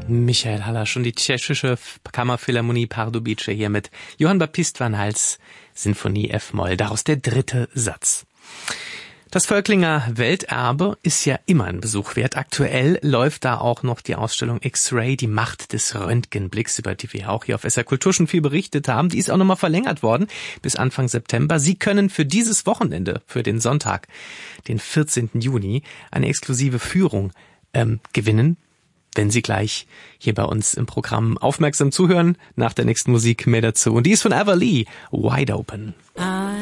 Michael Hallasch und die tschechische Kammerphilharmonie Pardubice hier mit Johann Baptist van Hals Sinfonie F-Moll, daraus der dritte Satz. Das Völklinger Welterbe ist ja immer ein Besuch wert. Aktuell läuft da auch noch die Ausstellung X-Ray, die Macht des Röntgenblicks, über die wir auch hier auf SR Kultur schon viel berichtet haben. Die ist auch nochmal verlängert worden bis Anfang September. Sie können für dieses Wochenende, für den Sonntag, den 14. Juni, eine exklusive Führung gewinnen, wenn Sie gleich hier bei uns im Programm aufmerksam zuhören. Nach der nächsten Musik mehr dazu. Und die ist von Everly, Wide Open.